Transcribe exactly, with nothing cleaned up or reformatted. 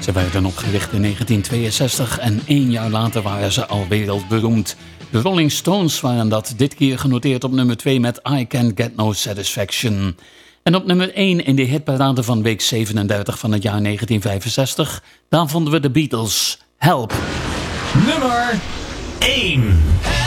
Ze werden opgericht in negentien tweeënzestig en één jaar later waren ze al wereldberoemd. De Rolling Stones waren dat, dit keer genoteerd op nummer twee met I Can't Get No Satisfaction. En op nummer één in de hitparade van week zevenendertig van het jaar negentien vijfenzestig, daar vonden we de Beatles, Help. Nummer één.